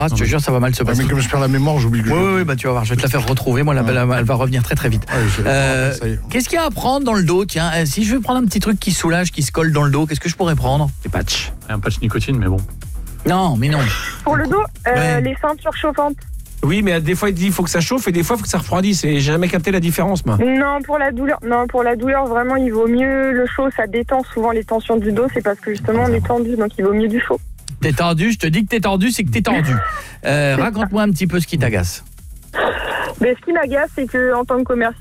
Ah, je te jure, ça va mal se passer. Mais comme je perds la mémoire, j'oublie que Oui, bah tu vas voir, je vais te la faire retrouver. Moi, elle va revenir très très vite. Qu'est-ce qu'il y a à prendre dans le dos? Tiens, si je veux prendre un petit truc qui soulage, qui se colle dans le dos, qu'est-ce que je pourrais prendre? Des patchs. Un patch nicotine, mais bon. Non, mais non. Pour le dos, Ouais. les ceintures chauffantes. Oui, mais des fois il dit il faut que ça chauffe et des fois il faut que ça refroidisse. Et j'ai jamais capté la différence, moi. Non, pour la douleur, vraiment, il vaut mieux le chaud. Ça détend souvent les tensions du dos. C'est parce que justement, on est tendu, donc il vaut mieux du chaud. T'es tendu, je te dis que t'es tendu, c'est que t'es tendu. Raconte-moi un petit peu ce qui t'agace. Mais ce qui m'agace, c'est que en tant que commercial,